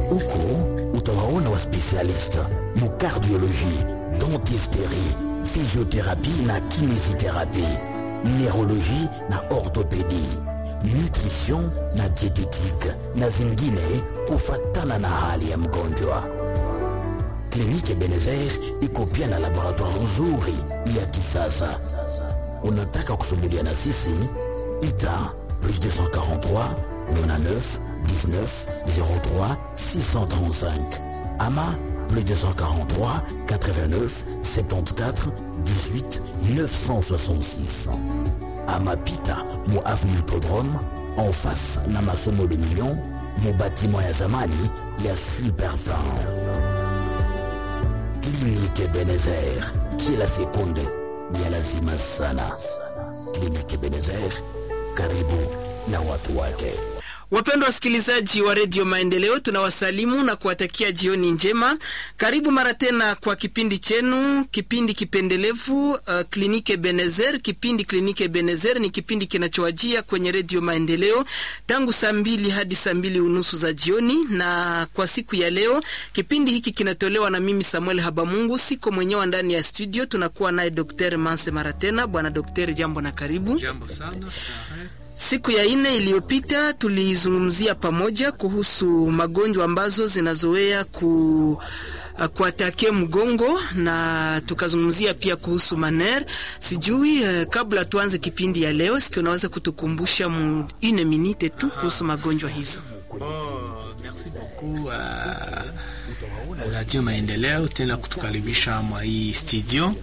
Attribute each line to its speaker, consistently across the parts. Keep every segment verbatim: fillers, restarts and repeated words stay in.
Speaker 1: Huko utawaona wa specialist mu cardiologie, dentisterie, physiothérapie na kinésithérapie, neurologie na orthopédie, nutrition na diététique na zingine kufatana na hali ya mgonjwa. Kliniki Ebenezer iko pia na laboratoire nzuri ya kisasa. Unataka kusumulia na sisi? Ita plus deux cent quarante-trois quatre-vingt-neuf dix-neuf zéro trois six cent trente-cinq ama plus deux cent quarante-trois quatre-vingt-neuf soixante-quatorze dix-huit neuf cent soixante-six. Ama pita mu avenue Hippodrome en face na masomo de million mu bâtiment ya zamani ya Super Plan. Kliniki Ebenezer, kila sekunde ni ya lazima sana. Kliniki Ebenezer, karibu na watu wake.
Speaker 2: Wapendwa wasikilizaji wa Radio Maendeleo, tunawasalimu na kuwatakia jioni njema. Karibu mara tena kwa kipindi chenu, kipindi kipendelevu uh, Kliniki Ebenezer. Kipindi Kliniki Ebenezer ni kipindi kinachowajia kwenye Radio Maendeleo tangu saa mbili hadi saa mbili unusu za jioni, na kwa siku ya leo kipindi hiki kinatolewa na mimi Samuel Habamungu. Siko mwenyewe ndani ya studio, tunakuwa naye Daktari Manse mara tena. Bwana daktari, jambo na karibu.
Speaker 3: Jambo sana.
Speaker 2: Siku ya ine iliyopita tulizungumzia pamoja kuhusu magonjwa ambazo zinazoea ku kuatake mgongo, na tukazungumzia pia kuhusu maner. Sijui uh, kabla tuanze kipindi ya leo, siki unaweza kutukumbusha mu une minute tu kuhusu magonjwa hizo?
Speaker 3: Oh, merci beaucoup uh, Radio Maendeleo tena kutukaribisha mwa hii studio.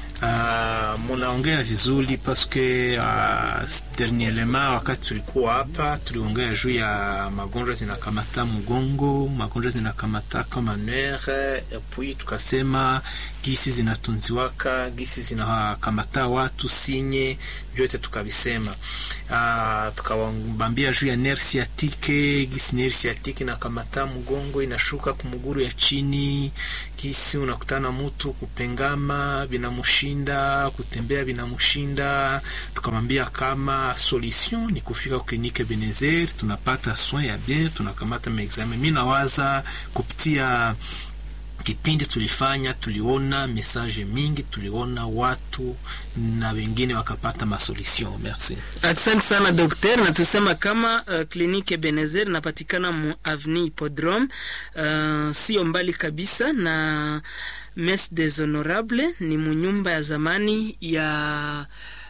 Speaker 3: Uh, munaongea vizuri paske uh, dernièrement wakati tulikuwa hapa tuliongea juu ya magonjwa zinakamata mgongo, magonjwa zinakamata kama nerve, puis tukasema gisi zinatunziwaka, gisi zinakamata watu sinye, vyote tukavisema. Uh, tukawambambia juu ya nerve sciatique, gisi nerve sciatique inakamata mgongo inashuka kumuguru ya chini, gisi unakutana mtu kupengama binamushinda, kutembea binamushinda. Tukamwambia kama solution ni kufika Kliniki Ebenezer, tunapata soin ya bien, tunakamata maexamen. Mimi nawaza kupitia kipindi tulifanya, tuliona message mingi, tuliona watu na wengine wakapata masolution. Merci.
Speaker 2: Asante sana daktari, na tusema kama uh, Kliniki Ebenezer napatikana mu avenue Hippodrome, uh, sio mbali kabisa na Messe des Honorables, ni munyumba ya zamani ya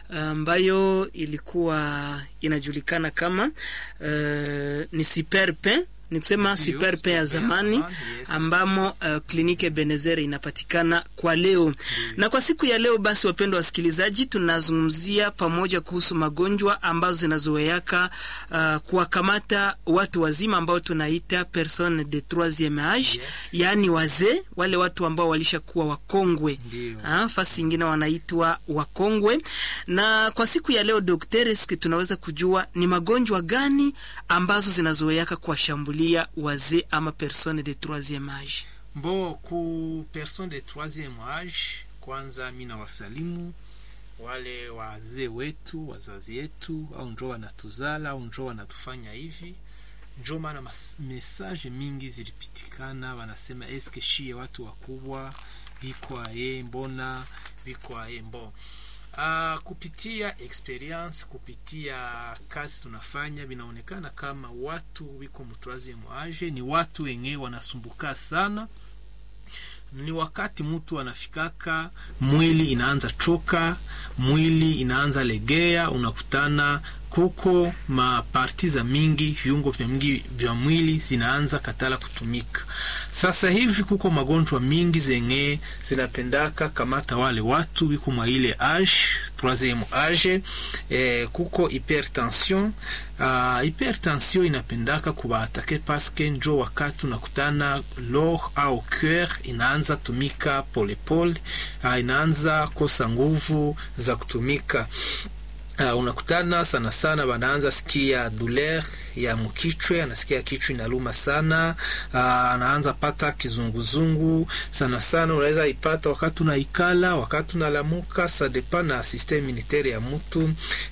Speaker 2: ambayo ilikuwa inajulikana kama uh, ni Super Pain. Nikusema Super Pain ya zamani ambamo uh, Kliniki Ebenezer inapatikana kwa leo. Mm. Na kwa siku ya leo basi, wapendwa wasikilizaji, tunazungumzia pamoja kuhusu magonjwa ambazo zinazoeaka uh, kuwakamata watu wazima ambao tunaita personne de troisième âge. Yes. Yani wazee, wale watu ambao walishakuwa wakongwe. Ah, fasi nyingine wanaitwa wakongwe. Na kwa siku ya leo daktari, siki tunaweza kujua ni magonjwa gani ambazo zinazoeaka kwa shambulia wazee ama personne de troisième âge?
Speaker 3: Bo, ku personne de troisième âge, kwanza mina wasalimu wale wazee wetu, wazazi yetu, au njo wanatuzala, au njo wanatufanya hivi. Njo maana message mingi zilipitikana, wanasema eske shie watu wakubwa biko aye mbona, biko aye mbo. Uh, kupitia experience, kupitia kazi tunafanya, binaonekana kama watu wiko mtroisième âge ni watu wenye wanasumbuka sana. Ni wakati mtu anafikaka mwili inaanza choka, mwili inaanza legea, unakutana kuko maparti za mingi, viungo vya mingi vya mwili zinaanza katala kutumika. Sasa hivi kuko magonjwa mingi zenye zinapendaka kamata wale watu wiko mwa ile age, troisième age. Eh, kuko hypertension. Uh, hypertension inapendaka kubaatake paske njo wakati unakutana lor au cœur inaanza tumika pole pole, uh, inaanza kosa nguvu za kutumika. Uh, unakutana sana sana wanaanza sikia douleur ya mkichwe, anasikia kichwa inaluma sana, uh, anaanza pata kizunguzungu sana sana. Unaweza ipata wakati unaikala, wakati unalamuka, ça dépend na system immunitaire ya mtu.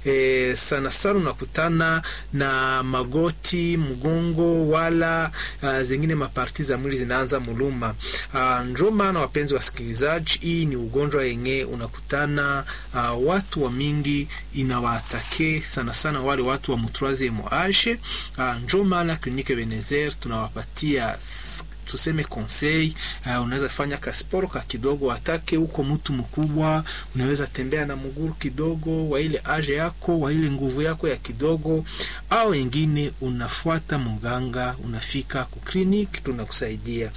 Speaker 3: E, sana sana unakutana na magoti, mgongo wala uh, zingine maparti za mwili zinaanza muluma. Uh, ndio maana wapenzi wasikilizaji, hii ni ugonjwa yenye unakutana uh, watu wa mingi inawaatake sana sana wale watu wa troisième âge. Uh, ndio maana Clinique Ebenezer tunawapatia tuseme conseil. Uh, unaweza fanya kasporo ka kidogo, atake huko mtu mkubwa, unaweza tembea na mguru kidogo wa ile age yako, wa ile nguvu yako ya kidogo, au wengine unafuata mganga, unafika ku clinic tunakusaidia.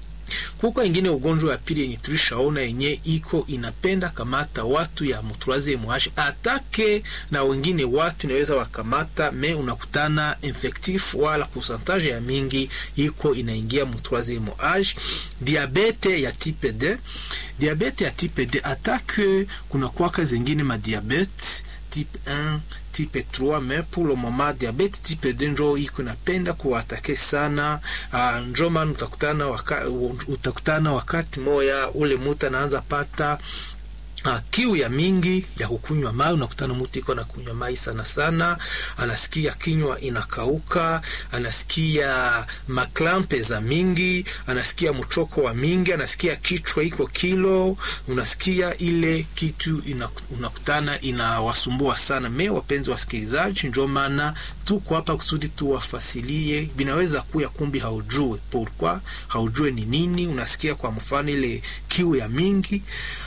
Speaker 3: Kuko ingine ugonjwa ya pili yenye tulishaona yenye iko inapenda kamata watu ya troisième âge, atake na wengine watu inaweza wakamata, me unakutana infectif wala pourcentage ya mingi iko inaingia mu troisième âge. Diabete ya type deux, diabete ya type deux atake kuna kwaka zingine ma diabete type un, type trois, mais pour le moment diabete type deux njo iko napenda kuatake sana. Uh, njo maana utakutana waka, utakutana wakati moya ule mtu anaanza pata Uh, kiu ya mingi ya kukunywa mai. Unakutana mtu iko na kunywa mai sana sana, anasikia kinywa inakauka, anasikia maklampe za mingi, anasikia mchoko wa mingi, anasikia kichwa iko kilo, unasikia ile kitu ina, unakutana inawasumbua sana. Me wapenzi wasikilizaji, ndio maana tuko hapa kusudi tuwafasilie. Binaweza kuya kumbi haujue pourquoi, haujue ni nini. Unasikia kwa mfano ile kiu ya mingi,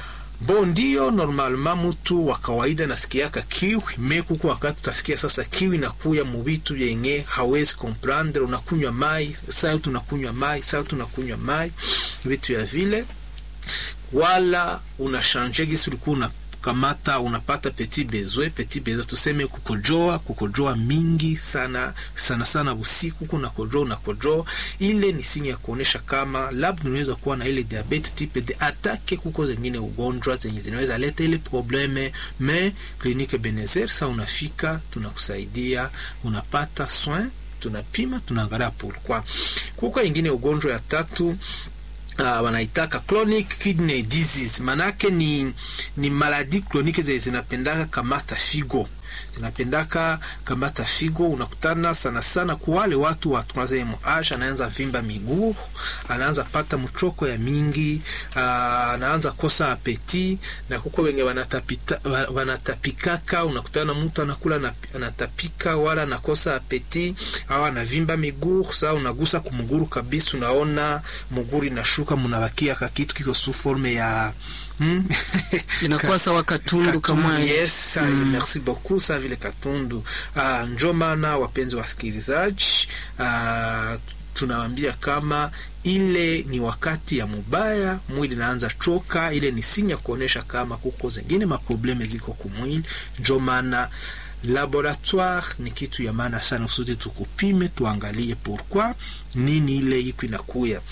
Speaker 3: bon ndio normalement mtu wa kawaida nasikiaka kiwi, mekuko wakati utasikia sasa kiwi inakuya mu vitu yenye hawezi comprendre. Unakunywa mai, sasa tunakunywa mai, sasa tunakunywa mai, vitu ya vile, wala unashanje gisi ulikuwa kamata unapata petit besoin, petit besoin tuseme kukojoa, kukojoa mingi sana sana sana usiku, kuna kojoa na kojoa, ile ni sinya kuonesha kama labda unaweza kuwa na ile diabetes type deux. Atake kuko zingine ugonjwa zenye zinaweza leta ile probleme, me Clinique Ebenezer sa unafika tunakusaidia, unapata soin, tunapima, tunaangalia pourquoi. Kuko ingine ugonjwa ya tatu Uh, wanaitaka chronic kidney disease. Manake ni ni maladi chronique zile zinapendaka kamata figo, zinapendaka kamata figo. Unakutana sana sana kwa wale watu wa troisième âge, anaanza vimba miguu, anaanza pata mchoko ya mingi, uh, anaanza kosa apeti, na kuko wenye wanatapita wanatapikaka. Unakutana mtu anakula na anatapika wala anakosa apeti au anavimba miguu. Sasa unagusa kumguru kabisa, unaona mguru inashuka, mnabakia ka kitu kiko sous forme ya hmm?
Speaker 2: inakuwa sawa katundu kama.
Speaker 3: Yes, mm. Merci beaucoup. Sa vile katundu. Uh, njo maana wapenzi wasikilizaji, uh, tunawaambia kama ile ni wakati ya mubaya, mwili naanza choka, ile ni sinya kuonesha kama kuko zingine maprobleme ziko kumwili. Njo maana laboratoire ni kitu ya maana sana, usudi tukupime, tuangalie pourquoi nini ile iko inakuya.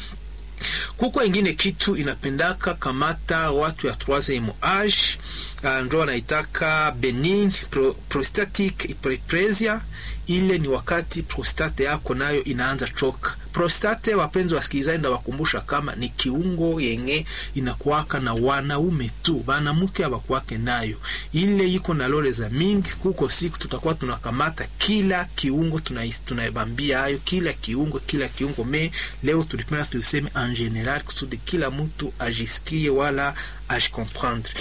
Speaker 3: Kuko ingine kitu inapendaka kamata watu ya troisième âge, uh, ndio wanaitaka benign pro, prostatic hyperplasia. Ile ni wakati prostate yako nayo inaanza choka. Prostate, wapenzi wasikilizaji, ndio wakumbusha kama ni kiungo yenye inakuwaka na wanaume tu, wanamke hawakuwake nayo. Ile iko na lole za mingi. Kuko siku tutakuwa tunakamata kila kiungo, tunaibambia hayo kila kiungo kila kiungo. Me leo tulipenda tuseme en general kusudi kila mtu ajisikie wala ajicomprendre.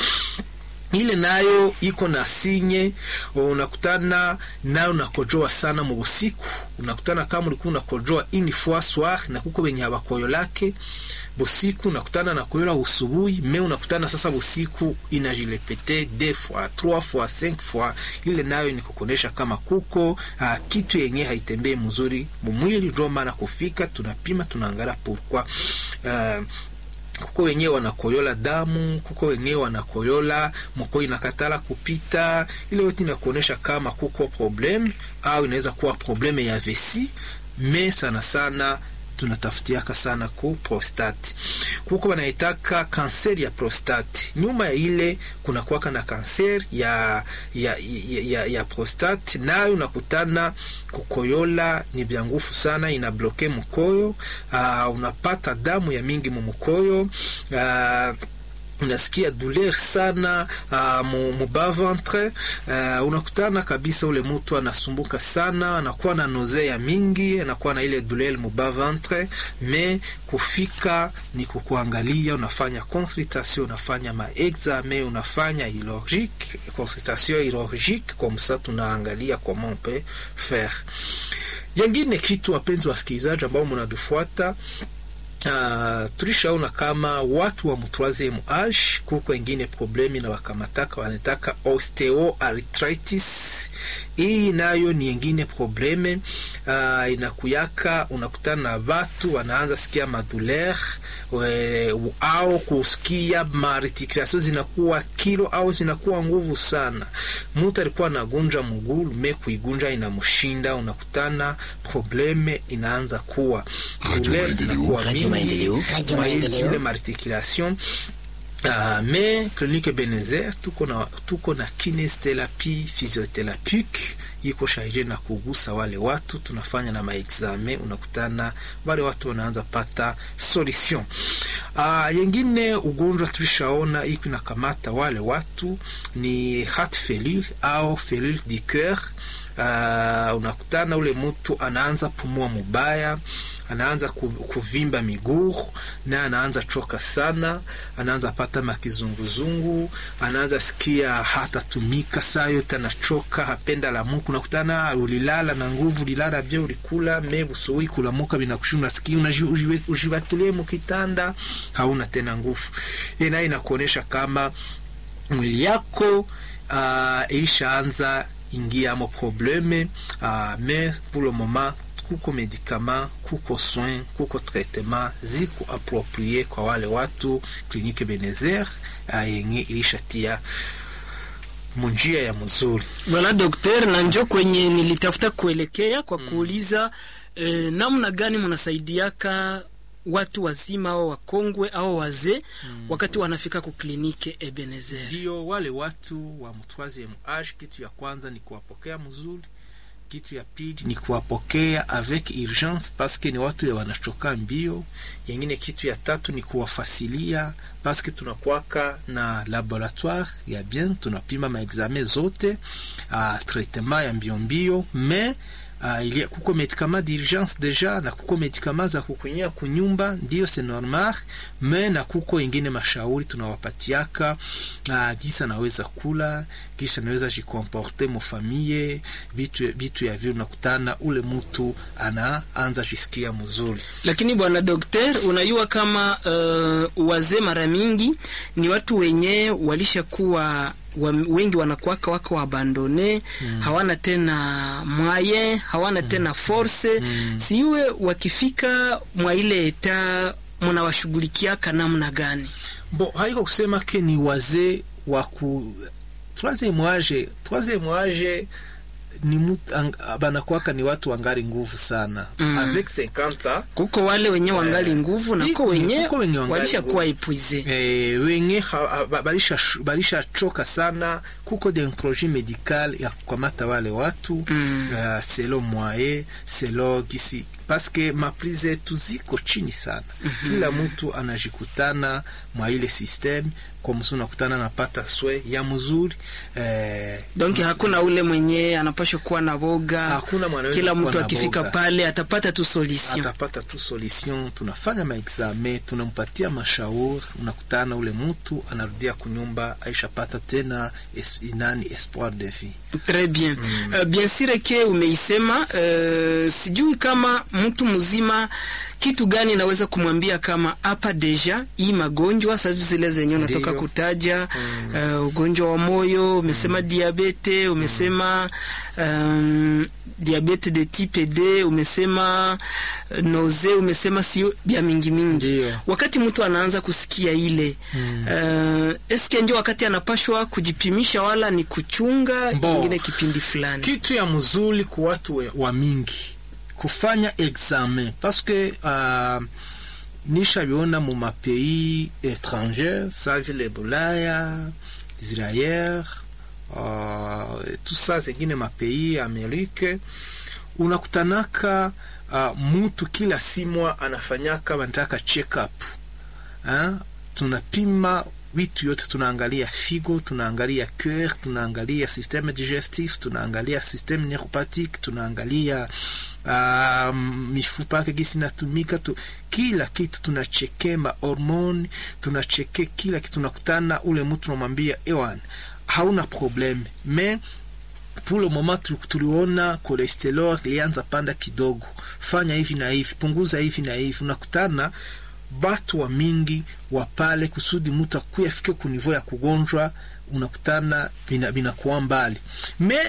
Speaker 3: Ile nayo iko na sinye. Unakutana nayo unakojoa sana mu usiku. Unakutana kama ulikuwa unakojoa une fois soir, na kuko wenye habakoyolake usiku, unakutana na koyola usubuhi. Me unakutana sasa usiku inajilepete deux fois, trois fois, cinq fois. Ile nayo ni kukonesha kama kuko uh, kitu yenye haitembei mzuri mwili. Ndio maana kufika tunapima, tunaangalia pourquoi. uh, Kuko wenyewe wanakoyola damu, kuko wenyewe wanakoyola mko inakatala kupita. Ile yote inakuonesha kama kuko problem, au inaweza kuwa probleme ya vessie. Me sana sana tunatafutiaka sana ku prostate. Kuko wanaitaka kanseri ya prostate. Nyuma ya ile kuna kuwaka na kanseri ya ya ya, ya, ya prostate, nayo unakutana kukoyola ni bya ngufu sana, ina bloke mkoyo, uh, unapata damu ya mingi mu mkoyo, uh, unasikia douleur sana uh, mu, mu bas ventre, uh, unakutana kabisa ule mtu anasumbuka sana, anakuwa na nausea mingi, anakuwa na ile douleur mu bas ventre. Me kufika ni kukuangalia, unafanya consultation, unafanya ma examen, unafanya chirurgique, consultation chirurgique, comme ça tunaangalia comment on peut faire. Yengine kitu wapenzi wasikilizaji ambao mnadufuata, Uh, tulishaona kama watu wa troisième âge kuko wengine problemi na wakamataka wanataka osteoarthritis. Hii nayo ni wengine probleme, uh, inakuyaka unakutana na watu wanaanza sikia madouleur au kusikia maarticulation zinakuwa kilo au zinakuwa nguvu sana. Mtu alikuwa anagunja mguu, me kuigunja inamshinda, unakutana probleme inaanza kuwa douleur zinakuwa mingi, zile maarticulation. Uh, me Clinique Ebenezer tuko na tuko na kinesiotherapie physiothérapique iko shaije na kugusa wale watu, tunafanya na maexamen, unakutana wale watu wanaanza pata solution. Uh, yengine ugonjwa tulishaona iko inakamata wale watu ni heart failure au failure du cœur. Uh, unakutana ule mtu anaanza pumua mubaya, anaanza kuvimba miguu, na anaanza choka sana, anaanza pata makizunguzungu, anaanza sikia hata tumika saa yote, anachoka, hapenda la muku. Unakutana ulilala na nguvu, ulilala bia, ulikula mebu soi kula muka binakushuna sikia, unajibakilie mukitanda, hauna tena nguvu. Ina inakuonesha kama mwili yako uh, ishaanza ingia mo probleme. uh, mais pour le moment kuko medikama, kuko soin, kuko traitement ziko approprié kwa wale watu. Clinique Ebenezer uh, yenye ilishatia munjia ya mzuri.
Speaker 2: Wala dokter, na njo kwenye nilitafuta kuelekea kwa kuuliza mm. eh, namna gani mnasaidiaka watu wazima au wakongwe au wazee mm. wakati wanafika ku Clinique Ebenezer?
Speaker 3: Ndio, wale watu wa troisième âge, kitu ya kwanza ni kuwapokea mzuri, kitu ya pili ni kuwapokea avec urgence parce que ni watu wanachoka mbio. Yengine kitu ya tatu ni kuwafasilia parce que tunakuwaka na laboratoire ya bien, tunapima ma examen zote, uh, traitement ya mbio mbio. Mais Uh, il y a kuko medikama d'urgence deja na kuko medikama za kukunyia kunyumba, ndio c'est normal. Mais na kuko ingine mashauri tunawapatiaka, uh, gisa naweza kula, gisa naweza jikomporte mo famille, bitu bitu ya vile nakutana ule mtu anaanza jisikia mzuri.
Speaker 2: Lakini bwana dokter, unajua kama uh, wazee mara mingi ni watu wenye walishakuwa wa, wengi wanakuwaka wako abandone, mm. hawana tena mwaye, hawana mm. tena force. mm. Siwe wakifika mwa ile eta mnawashughulikia namna gani?
Speaker 3: Bo, haiko kusema ke ni wazee wa ku troisième âge. troisième âge ni mtu banakuwaka ni watu wangali nguvu sana, mm. avec cinquante ans.
Speaker 2: Kuko wale wenye wangali nguvu na kuko wenye walisha kuwa epuize,
Speaker 3: eh, wenye balisha balisha choka sana. Kuko déontologie médicale ya kukamata wale watu, mm. uh, selo moyen selo gisi parce que maprize tu ziko chini sana. mm-hmm. Kila mtu anajikutana mwa ile system kwa msuna kutana napata swe ya mzuri, eh,
Speaker 2: donc hakuna ule mwenye anapaswa kuwa na boga. Kila mtu akifika pale atapata tu solution,
Speaker 3: atapata tu solution. Tunafanya ma examen, tunampatia mashauri, unakutana ule mtu anarudia kunyumba aishapata tena es, inani espoir de vie.
Speaker 2: Très bien. mm. Uh, bien sûr que umeisema, uh, sijui kama mtu mzima kitu gani naweza kumwambia kama hapa deja hii magonjwa sasa zile zenye natoka kutaja, mm. uh, ugonjwa wa moyo, umesema mm. diabete, umesema um, diabete de type D, umesema uh, nausea, umesema sio bia mingi mingi.
Speaker 3: Dio.
Speaker 2: Wakati mtu anaanza kusikia ile mm. uh, eske ndio wakati anapashwa kujipimisha wala ni kuchunga ingine kipindi fulani?
Speaker 3: Kitu ya mzuri kwa watu wa mingi kufanya examen parce que uh, nisha biona mu mapays étrangers ça vile Bulaya, Israël, uh, tout ça zingine mapays Amerika, unakutanaka uh, mtu kila simwa anafanyaka wanataka check up. Ha? Tunapima vitu yote, tunaangalia figo, tunaangalia cœur, tunaangalia système digestif, tunaangalia système neuropathique, tunaangalia uh, mifupa yake gisi inatumika tu, kila kitu tunacheke, ma hormone tunacheke kila kitu. Tunakutana ule mtu tunamwambia ewan hauna problème, mais pour le moment tuliona cholesterol ilianza panda kidogo, fanya hivi na hivi, punguza hivi na hivi. Unakutana batu wa mingi wa pale kusudi mtu akuye afike ku niveau ya kugonjwa, unakutana bina bina kuwa mbali. Me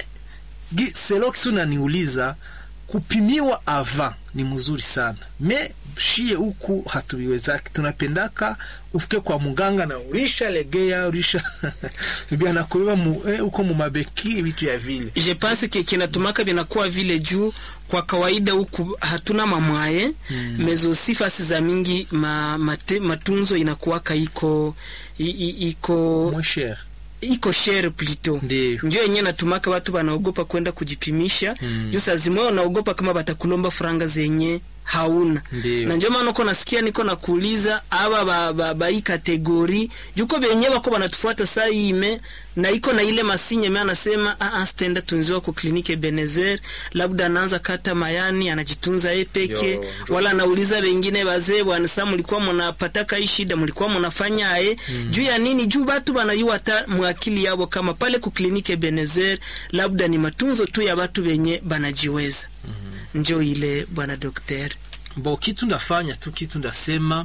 Speaker 3: selo kisuna niuliza kupimiwa avant ni mzuri sana, me shie huku hatubiwezaki. Tunapendaka ufike kwa muganga na urisha legea urisha bia nakuliwa mu eh, uko mu mabeki vitu ya vile.
Speaker 2: Je pense que kinatumaka binakuwa vile juu kwa kawaida huku hatuna mamwaye mm. mezo sifasi za mingi ma, mate, matunzo inakuwaka iko i, i, iko
Speaker 3: moins cher,
Speaker 2: iko share plutôt. Ndio yenyewe natumaka watu wanaogopa kwenda kujipimisha. Mm. Juu saa zimwe wanaogopa kama batakulomba franga zenye hauna. Ndiyo. Na ndio maana uko nasikia niko nakuuliza aba ba, ba, ba hii kategori juko benye bako banatufuata saa ime na iko na ile masinye mimi anasema ah ah stenda tunziwa ku kliniki Ebenezer, labda anaanza kata mayani anajitunza yeye peke, wala anauliza wengine wazee bwana sasa mlikuwa mnapataka hii shida mlikuwa mnafanya aye. Mm. Juu ya nini? Juu watu banayua hata mwakili yao kama pale ku kliniki Ebenezer labda ni matunzo tu ya watu wenye banajiweza. Mm. Njoo ile bwana daktari.
Speaker 3: Bo kitu ndafanya tu kitu ndasema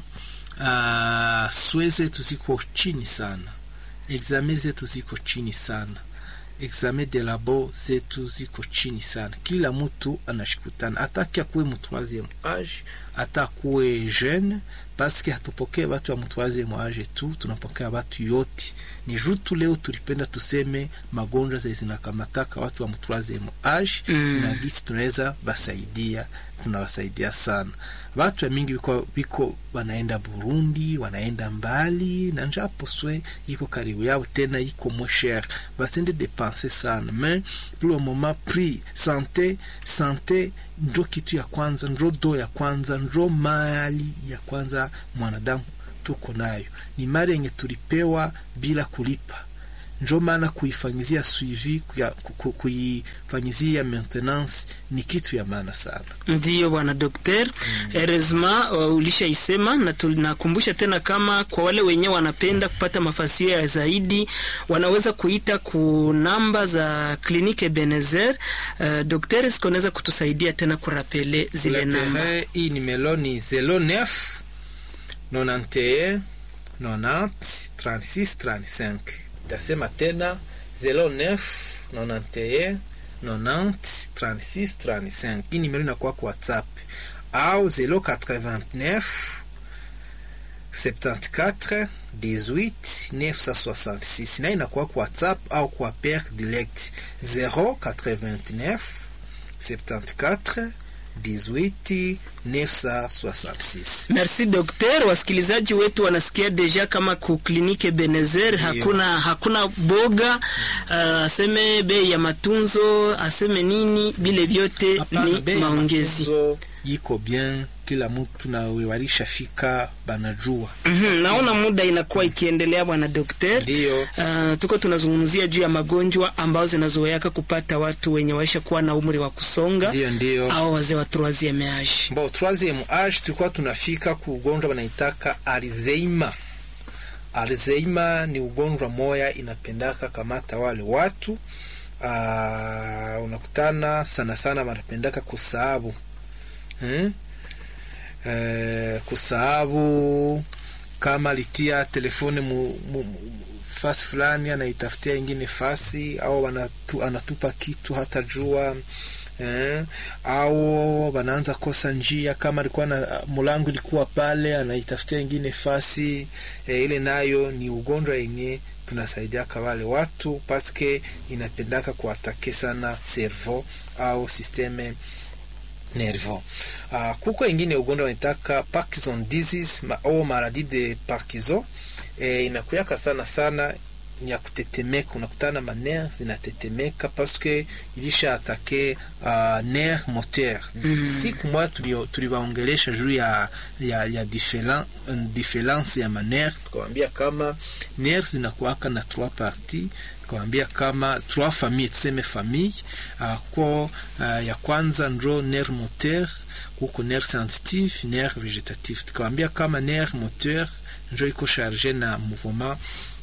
Speaker 3: uh, sweze tuziko chini sana. Examen zetu ziko chini sana. Examen de labo zetu ziko chini sana. Kila mtu anashikutana. Ataki akuwe mu troisième âge, atakuwe jeune, parce que hatupokea watu wa mu troisième âge tu, tunapokea watu yote. Ni jutu leo tulipenda tuseme magonjwa za zinakamataka watu wa mu troisième âge. Mm. Na gisi tunaweza basaidia, tunawasaidia sana. Watu wa mingi wiko, wiko wanaenda Burundi, wanaenda mbali, na njapo swe yiko karibu yao tena yiko moins cher. Basende dépenser sana. Mais pour le moment prix santé, santé ndio kitu ya kwanza, ndio do ya kwanza, ndio mali ya kwanza mwanadamu tuko nayo. Ni mali yenye tulipewa bila kulipa. Ndio maana kuifanyizia suivi, kuifanyizia maintenance ni kitu ya maana sana.
Speaker 2: Ndiyo bwana daktari. Mm. Heureusement uh, ulishaisema na tunakumbusha tena kama kwa wale wenye wanapenda kupata mafasio ya zaidi wanaweza kuita ku namba za kliniki Ebenezer. Uh, daktari sikoneza kutusaidia tena kurapele zile namba.
Speaker 3: Hii ni meloni zero neuf nonante nonante trente-six trente-cinq. Tasema tena zero neuf nonante nonante trente-six trente-cinq. Hii nimero inakuwa kwa WhatsApp au zero quatre-vingt-neuf soixante-quatre dix-huit neuf cent soixante-six. Na inakuwa kwa WhatsApp au kwa per direct zero quatre-vingt-neuf soixante-quatre dix-huit neuf cent soixante-six.
Speaker 2: Merci docteur. Wasikilizaji wetu wanasikia deja kama ku kliniki Ebenezer hakuna hakuna boga. Uh, aseme bei ya matunzo, aseme nini, bile vyote ni maongezi.
Speaker 3: Yiko bien, kila mtu na wewarisha fika banajua.
Speaker 2: Mm-hmm. Naona muda inakuwa ikiendelea bwana daktari.
Speaker 3: Ndio.
Speaker 2: Uh, tuko tunazungumzia juu ya magonjwa ambazo zinazoeaka kupata watu wenye waisha kuwa na umri wa kusonga.
Speaker 3: Ndio ndio.
Speaker 2: Au wazee wa troisième âge.
Speaker 3: Bo troisième âge tulikuwa tunafika ku ugonjwa wanaitaka Alzheimer. Alzheimer ni ugonjwa moya inapendaka kamata wale watu. Uh, unakutana sana sana wanapendaka kusahau. Hmm? Uh, kusahau kama litia telefone mu, mu fasi fulani anaitafutia ingine fasi au wanatu, anatupa kitu hata jua. Eh, au wanaanza kosa njia kama alikuwa na mulango ilikuwa pale anaitafutia ingine fasi. Eh, ile nayo ni ugonjwa yenye tunasaidia kwa wale watu paske inapendaka kuatake sana cerveau au systeme nerveux. Uh, kuko ingine ugonjwa wanaitaka Parkinson disease ma, au maladie de Parkinson. E, inakuyaka sana sana ni ya kutetemeka, unakutana maner zinatetemeka parce que ilisha atake uh, nerf moteur. Mm. Siku moja tuliwaongelesha juu ya ya ya different difference ya maner, tukawaambia kama nerf zinakuwaka na trois parties, tukawaambia kama trois familles, tuseme famille uh, kwa uh, ya kwanza ndio nerf moteur, kuko nerf sensitif, nerf végétatif. Tukawaambia kama nerf moteur ndio iko chargé na mouvement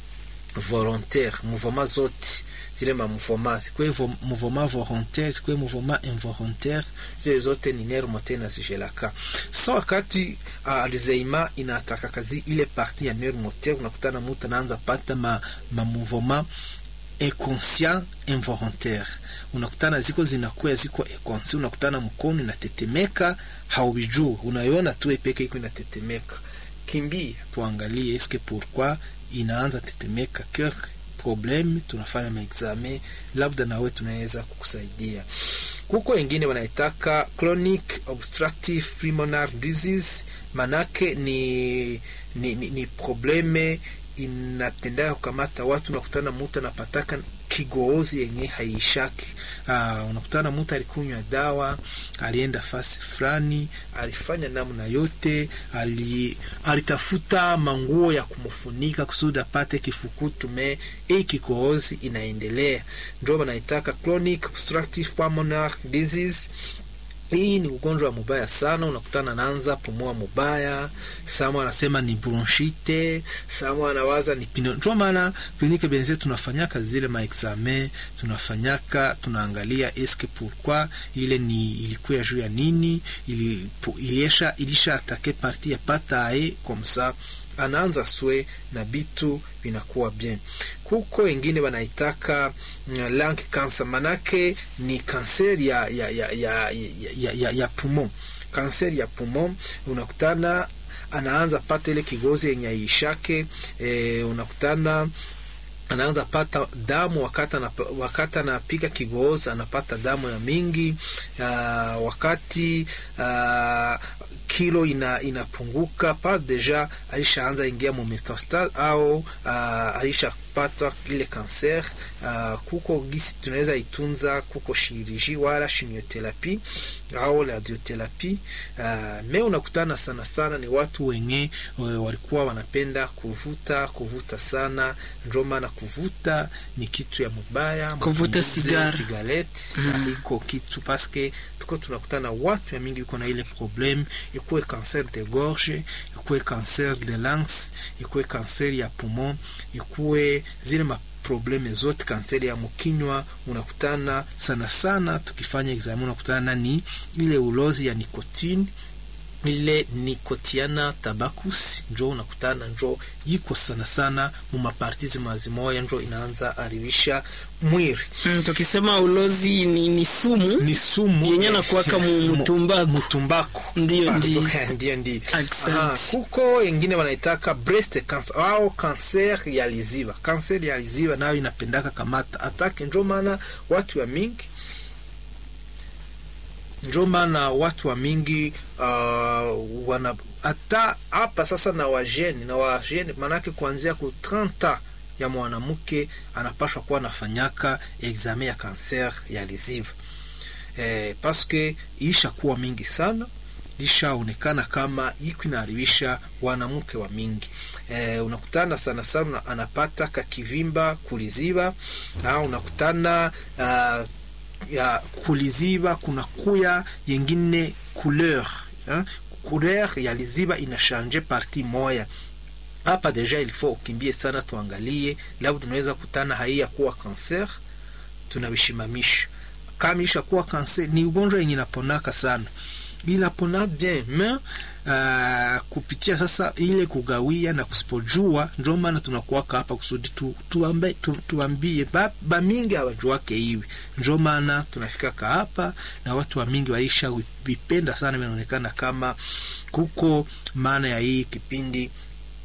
Speaker 3: volontaire, mouvement zote zile ma mouvement, sikwe mouvement volontaire, sikwe mouvement involontaire, zile zote ni nerf moteur na zijelaka. Sasa wakati uh, Alzheimer inataka kazi ile partie ya nerf moteur, unakutana mtu anaanza pata ma, ma mouvement inconscient involontaire, unakutana ziko zinakuwa ziko inconscient, unakutana mkono inatetemeka haubijuu, unaiona tu ipeke iko inatetemeka. Kimbia tuangalie eske pourquoi inaanza tetemeka, cœur problème, tunafanya maexamen, labda nawe tunaweza kukusaidia. Kuko wengine wanaitaka chronic obstructive pulmonary disease, manake ni ni, ni, ni probleme inapenda kukamata watu, unakutana mtu anapataka kigozi yenye haishaki. Uh, unakutana mtu alikunywa dawa, alienda fasi fulani, alifanya namna yote, ali, alitafuta manguo ya kumufunika kusudi apate kifukutu, me hii kikohozi inaendelea. Ndio wanaitaka chronic obstructive pulmonary disease. Hii ni ugonjwa mbaya sana, unakutana naanza pumua mbaya, sama anasema ni bronchite, sama anawaza ni pneumonia. Ndio maana Clinique Ebenezer tunafanyaka zile ma examen, tunafanyaka tunaangalia eske pourquoi ile ni ilikuwa juu ya nini, ili iliesha ilisha atake partie ya patae comme ça anaanza swe na bitu vinakuwa bien. Kuko wengine wanaitaka uh, lung cancer, manake ni kanser ya ya ya ya ya, ya, ya poumon. Kanser ya poumon, unakutana anaanza pata ile kigozi yenye ishake, eh, unakutana anaanza pata damu wakati na wakati anapiga kigozi anapata damu ya mingi, uh, wakati uh, kilo ina inapunguka pa deja alishaanza ingia mu metastase au uh, alishapata ile cancer. Uh, kuko gisi tunaweza itunza, kuko chirurgie wala chimiothérapie au radiothérapie. Uh, me unakutana sana sana ni watu wenye uh, walikuwa wanapenda kuvuta kuvuta sana, ndio maana kuvuta ni kitu ya mbaya,
Speaker 2: kuvuta sigara
Speaker 3: cigarette mm. iko kitu paske tuko tunakutana watu ya mingi yuko na ile problem, ikuwe cancer de gorge, ikuwe cancer de lungs, ikuwe cancer ya poumon, ikuwe zile ma probleme zote, kanseri ya mkinywa. Unakutana sana sana tukifanya examen, unakutana ni ile ulozi ya nikotini, ile Nicotiana tabacus, njo unakutana njo yiko sana sana mu mapartizi mazimoya, njo inaanza aribisha mwiri.
Speaker 2: Mm, tukisema ulozi ni, ni sumu
Speaker 3: ni sumu
Speaker 2: yenye na kuwaka mutumbaku
Speaker 3: mutumbaku
Speaker 2: ndio ndio
Speaker 3: ndio ndio. Kuko wengine wanaitaka breast cancer au cancer ya liziva. Cancer ya liziva nayo inapendaka kamata atake, njo maana watu wa mingi njo maana watu wa mingi uh, wana hata hapa sasa na wajeni na wajeni, manake kuanzia ku trente ya mwanamke anapashwa kuwa nafanyaka examen ya cancer ya liziva, eh, paske isha kuwa mingi sana, ishaonekana kama iko inaharibisha wanamke wa mingi. Eh, unakutana sana sana anapata kakivimba kuliziva, na unakutana uh, ya kuliziba kuna kuya yengine couleur, hein? Couleur ya liziba ina change parti moya. Hapa deja il faut ukimbie sana tuangalie, labda tunaweza kutana haiya kuwa cancer, tunabishimamisha. Kama isha kuwa cancer ni ugonjwa yenye inaponaka sana, inapona bien mais uh, kupitia sasa ile kugawia na kusipojua, ndio maana tunakuwa hapa kusudi tu tuambie tu, tuambie ba, ba mingi hawajuake hivi. Ndio maana tunafika hapa na watu wa mingi waisha vipenda sana, inaonekana kama kuko maana ya hii kipindi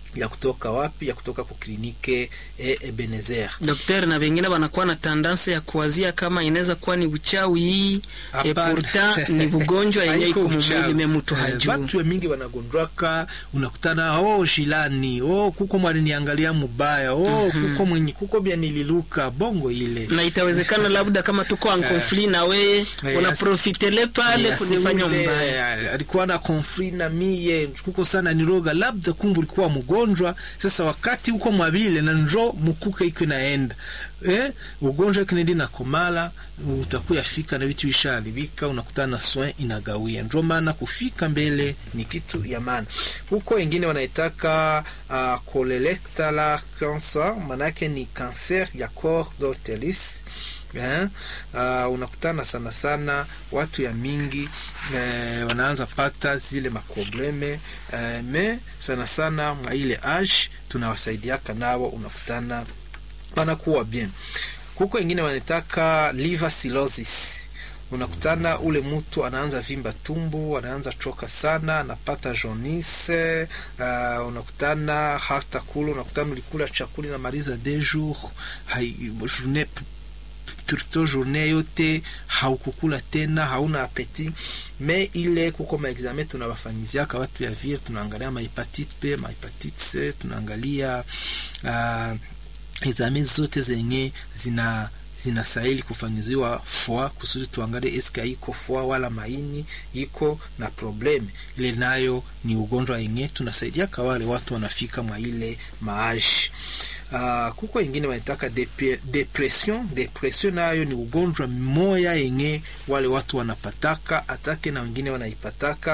Speaker 3: ya kutoka wapi? Ya kutoka ku klinike e, Ebenezer.
Speaker 2: Daktari, na wengine wanakuwa na tendency ya kuwazia kama inaweza kuwa ni uchawi hii, e pourtant ni ugonjwa yenye iko mwili mtu hajui.
Speaker 3: Watu wengi wanagonjwaka, unakutana oh jilani, oh kuko mwali niangalia mubaya, oh mm-hmm. kuko mwenye kuko bia nililuka bongo ile.
Speaker 2: Na itawezekana labda kama tuko en conflit na wewe una profitele pale kunifanya mbaya.
Speaker 3: Alikuwa na conflit na mie, kuko sana niroga, labda kumbu ulikuwa mgonjwa. Sasa wakati uko mwabile na njo mukuka iko naenda, eh ugonjwa kinaenda na komala, utakuya fika na vitu vishalibika, unakutana na soin inagawia. Ndio maana kufika mbele ni kitu ya maana. Huko wengine wanaitaka uh, colorectal cancer, manake ni cancer ya corps d'ortelis. Eh, uh, unakutana sana sana watu ya mingi eh, wanaanza pata zile maprobleme eh, me sana sana mwa ile age tunawasaidiaka nao, unakutana wanakuwa bien. Kuko wengine wanataka liver cirrhosis, unakutana ule mtu anaanza vimba tumbo, anaanza choka sana, anapata jaunisse, uh, unakutana hata kula, unakutana ulikula chakula na maliza deux jours, hai journée plutôt journée yote haukukula tena, hauna appétit. Mais ile kuko ma examen tunawafanyizia kwa watu ya vile, tunaangalia ma hepatite B, ma hepatite C, tunaangalia uh, examen zote zenye zina zinastahili kufanyiziwa foie, kusudi tuangalie eska iko foie wala maini iko na probleme. Ile nayo ni ugonjwa yenye tunasaidia kwa wale watu wanafika mwa ile maaji. Uh, kuko wengine wanataka dep- depression. Depression nayo ni ugonjwa moya yenye wale watu wanapataka, atake na wengine wanaipataka.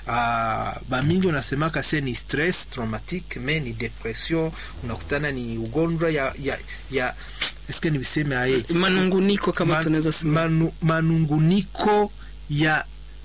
Speaker 3: Uh, ba mingi wanasemaka se ni stress traumatique, me ni depression. Unakutana ni ugonjwa ya ya ya eske ni biseme aye
Speaker 2: manunguniko kama man, tunaweza sema
Speaker 3: manu, manunguniko ya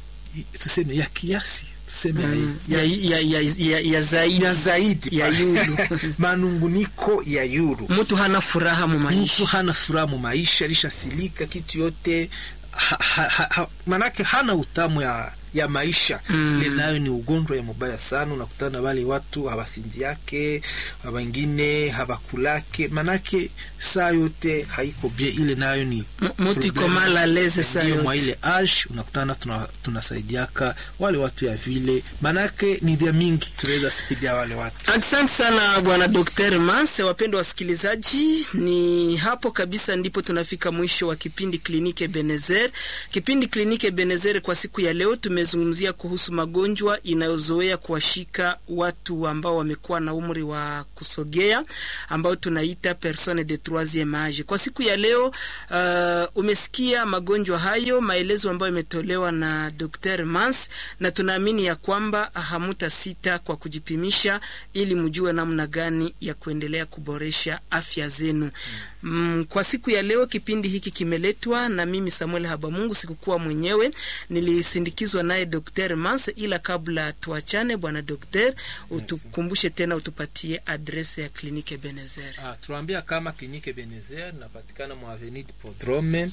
Speaker 3: tuseme ya kiasi, tuseme
Speaker 2: mm, ya, ya, ya, ya, ya zaidi
Speaker 3: ya zaidi
Speaker 2: ya yulu
Speaker 3: manunguniko ya yulu.
Speaker 2: Mtu hana furaha mu maisha,
Speaker 3: mtu hana furaha mu maisha, alishasilika kitu yote ha, ha, ha, ha, manake hana utamu ya ya maisha. Mm. Ile nayo ni ugonjwa ya mubaya sana. Unakutana wale watu hawasinzi yake, wengine hawakulake, manake saa yote haiko bien. Ile nayo ni
Speaker 2: mtu komala leze saa yote
Speaker 3: mwa ile age. Unakutana tuna, tunasaidiaka wale watu ya vile, manake ni vya mingi tunaweza saidia wale watu.
Speaker 2: Asante sana bwana Daktari Manse. Wapendwa wasikilizaji, ni hapo kabisa ndipo tunafika mwisho wa kipindi Klinike Ebenezer. Kipindi Klinike Ebenezer kwa siku ya leo tumezungumzia kuhusu magonjwa inayozoea kuwashika watu ambao wamekuwa na umri wa kusogea, ambao tunaita persone de troisième âge. Kwa siku ya leo uh, umesikia magonjwa hayo, maelezo ambayo imetolewa na Daktari Manse, na tunaamini ya kwamba hamuta sita kwa kujipimisha ili mjue namna gani ya kuendelea kuboresha afya zenu. Mm, kwa siku ya leo kipindi hiki kimeletwa na mimi Samuel Habamungu, sikukuwa mwenyewe, nilisindikizwa naye Daktari Manse. Ila kabla tuachane, bwana Daktari, utukumbushe tena, utupatie adrese ya Klinike Ebenezer.
Speaker 3: Ah, tuambia kama Klinike Ebenezer napatikana mu Avenue Podrome,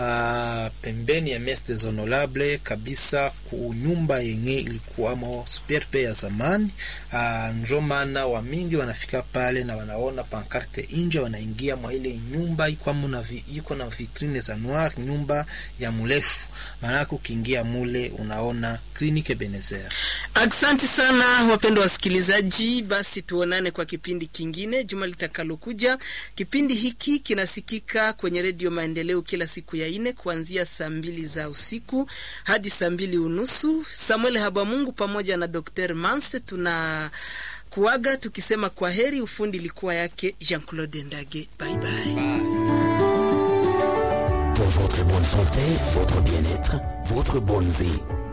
Speaker 3: ah, pembeni ya Messe des Honorables kabisa, ku nyumba yenye ilikuwa mo Super P ya zamani. Ah, njo maana wa mingi wanafika pale na wanaona pancarte inje, wanaingia mwa ile nyumba iko na iko na vitrine za noir, nyumba ya mulefu. Maana ukiingia mule unaona Klinike Ebenezer.
Speaker 2: Asante sana wapendwa wasikilizaji, basi tuonane kwa kipindi kingine juma litakalokuja. Kipindi hiki kinasikika kwenye Radio Maendeleo kila siku ya ine kuanzia saa mbili za usiku hadi saa mbili unusu. Samuel Habamungu pamoja na Daktari Manse tuna kuaga tukisema kwa heri. Ufundi likuwa yake Jean-Claude Ndage. Bye bye. Bye.
Speaker 1: Pour votre bonne santé, votre bien-être, votre bonne vie,